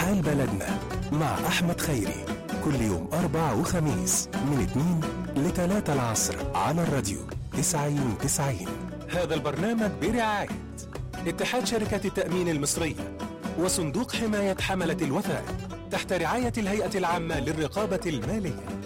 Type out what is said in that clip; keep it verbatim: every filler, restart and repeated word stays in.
حال بلدنا مع أحمد خيري، كل يوم أربع وخميس من اتنين لتلاتة العصر على الراديو تسعين تسعين. هذا البرنامج برعاية اتحاد شركات التأمين المصرية وصندوق حماية حملة الوثائق تحت رعاية الهيئة العامة للرقابة المالية.